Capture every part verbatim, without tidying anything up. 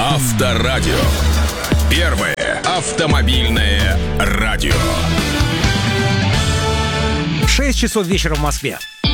Авторадио. Первое автомобильное радио. шесть часов вечера в Москве.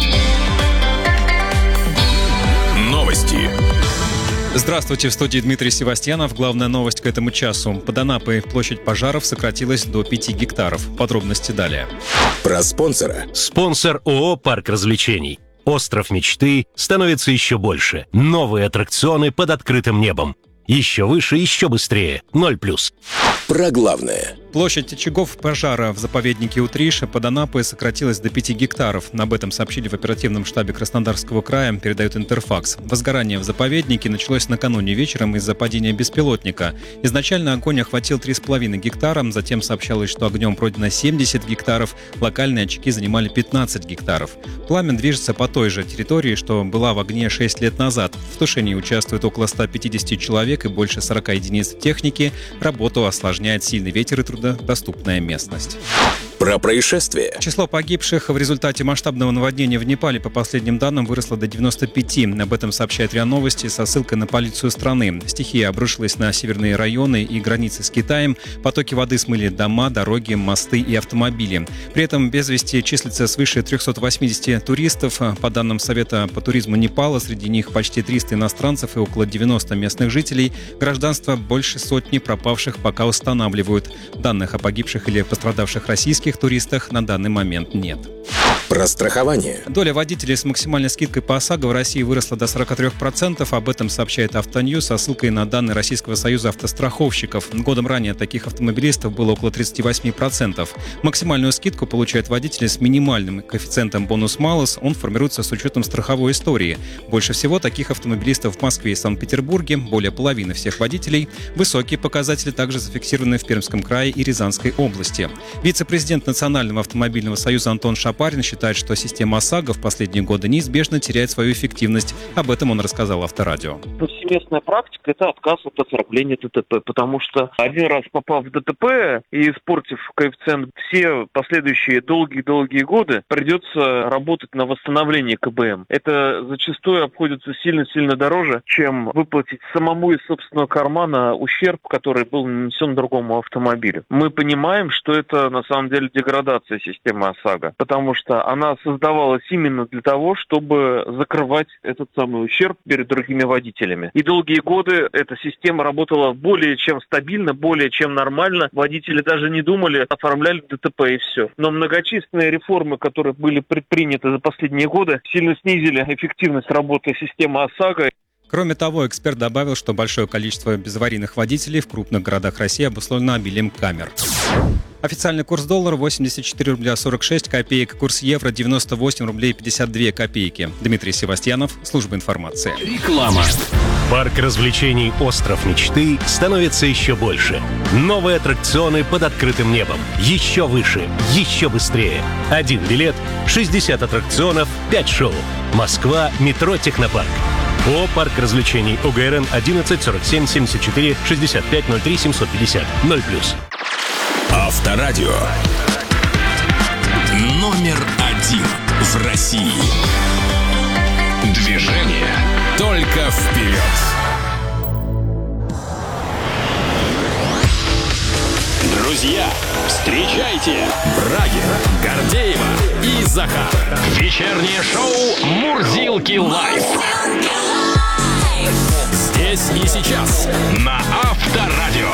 Новости. Здравствуйте, в студии Дмитрий Севастьянов. Главная новость к этому часу. Под Анапой площадь пожаров сократилась до пяти гектаров. Подробности далее. Про спонсора. Спонсор ООО «Парк развлечений». Остров мечты становится еще больше. Новые аттракционы под открытым небом. Еще выше, еще быстрее. Ноль плюс. Про главное. Площадь очагов пожара в заповеднике Утриша под Анапой сократилась до пяти гектаров. Об этом сообщили в оперативном штабе Краснодарского края, передает Интерфакс. Возгорание в заповеднике началось накануне вечером из-за падения беспилотника. Изначально огонь охватил три с половиной гектара, затем сообщалось, что огнем пройдено семьдесят гектаров, локальные очаги занимали пятнадцать гектаров. Пламя движется по той же территории, что была в огне шесть лет назад. В тушении участвует около ста пятидесяти человек и больше сорока единиц техники. Работу осложняет сильный ветер и труднодоступная местность. Про происшествие. Число погибших в результате масштабного наводнения в Непале, по последним данным, выросло до девяноста пяти. Об этом сообщает РИА Новости со ссылкой на полицию страны. Стихия обрушилась на северные районы и границы с Китаем. Потоки воды смыли дома, дороги, мосты и автомобили. При этом без вести числится свыше трехсот восьмидесяти туристов. По данным Совета по туризму Непала, среди них почти триста иностранцев и около девяноста местных жителей. Гражданство больше сотни пропавших пока устанавливают. Данных о погибших или пострадавших российских туристах на данный момент нет. Про страхование. Доля водителей с максимальной скидкой по ОСАГО в России выросла до сорока трёх процентов. Об этом сообщает Автоньюз со ссылкой на данные Российского союза автостраховщиков. Годом ранее таких автомобилистов было около тридцати восьми процентов. Максимальную скидку получают водители с минимальным коэффициентом бонус-малус. Он формируется с учетом страховой истории. Больше всего таких автомобилистов в Москве и Санкт-Петербурге, более половины всех водителей. Высокие показатели также зафиксированы в Пермском крае и Рязанской области. Вице-президент Национального автомобильного союза Антон Шапарин считает, что система ОСАГО в последние годы неизбежно теряет свою эффективность. Об этом он рассказал Авторадио. Повсеместная практика – это отказ от оформления ДТП, потому что один раз попав в ДТП и испортив коэффициент, все последующие долгие-долгие годы придется работать на восстановление КБМ. Это зачастую обходится сильно-сильно дороже, чем выплатить самому из собственного кармана ущерб, который был нанесен другому автомобилю. Мы понимаем, что это на самом деле деградация системы ОСАГО, потому что она создавалась именно для того, чтобы закрывать этот самый ущерб перед другими водителями. И долгие годы эта система работала более чем стабильно, более чем нормально. Водители даже не думали, оформляли ДТП и все. Но многочисленные реформы, которые были предприняты за последние годы, сильно снизили эффективность работы системы ОСАГО. Кроме того, эксперт добавил, что большое количество безаварийных водителей в крупных городах России обусловлено обилием камер. Официальный курс доллара восемьдесят четыре рубля сорок шесть копеек, курс евро девяносто восемь рублей пятьдесят две копейки. Дмитрий Севастьянов, служба информации. Реклама. Парк развлечений «Остров мечты» становится еще больше. Новые аттракционы под открытым небом. Еще выше, еще быстрее. Один билет, шестьдесят аттракционов, пять шоу. Москва, метро «Технопарк». ООО «Парк развлечений», ОГРН одиннадцать сорок семь семьдесят четыре шестьдесят пять ноль три семьсот пятьдесят. Ноль плюс. Авторадио. Номер один в России. Движение только вперед. Друзья, встречайте Брагина, Гордеева и Захар. Вечернее шоу «Мурзилки лайф». Здесь и сейчас на Авторадио.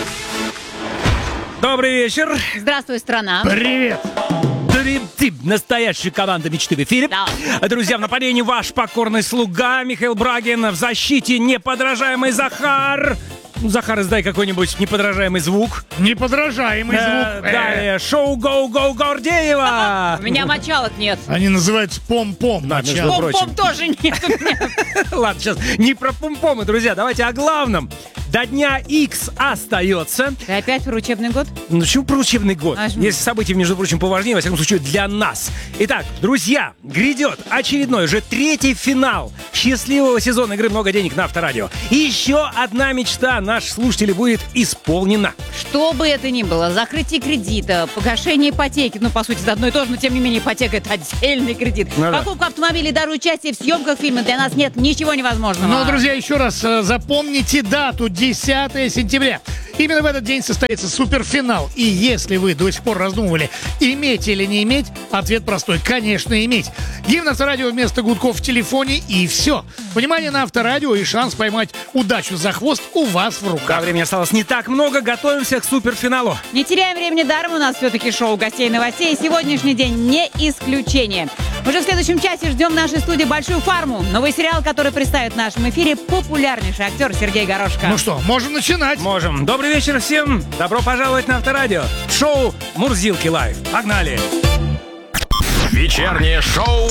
Добрый вечер. Здравствуй, страна. Привет. Ты настоящая команда мечты в эфире. Да. Друзья, в нападении ваш покорный слуга Михаил Брагин, в защите неподражаемый Захар. Ну, Захар, издай какой-нибудь неподражаемый звук. Неподражаемый Э, звук. Далее, шоу «Гоу-Гоу Гордеева». У меня мочалок нет. Они называются пом-пом. Да, между Начало. прочим. Пом-пом тоже нет у меня. Ладно, сейчас не про пом-помы, друзья. Давайте о главном. До дня X остается. Ты опять про учебный год? Ну, почему про учебный год? А, Есть события, между прочим, поважнее, во всяком случае, для нас. Итак, друзья, грядет очередной, уже третий финал счастливого сезона игры «Много денег» на Авторадио. И еще одна мечта наших слушателей будет исполнена. Что бы это ни было, закрытие кредита, погашение ипотеки, ну, по сути, это одно и то же, но, тем не менее, ипотека – это отдельный кредит. Ну, да. Покупка автомобиля, даже участие в съемках фильма, для нас нет ничего невозможного. Но, друзья, еще раз э, запомните дату. десятое сентября. Именно в этот день состоится суперфинал. И если вы до сих пор раздумывали, иметь или не иметь, ответ простой. Конечно, иметь. Гимн Авторадио вместо гудков в телефоне, и все. Внимание на Авторадио, и шанс поймать удачу за хвост у вас в Да, руках. времени осталось не так много, готовимся к суперфиналу. Не теряем времени даром, у нас все-таки шоу гостей и новостей. Сегодняшний день не исключение. Уже в следующем часе ждем в нашей студии «Большую фарму». Новый сериал, который представит в нашем эфире популярнейший актер Сергей Горошко. Ну что, можем начинать. Можем. Добрый вечер всем. Добро пожаловать на Авторадио. Шоу «Мурзилки Лайв». Погнали. Вечернее шоу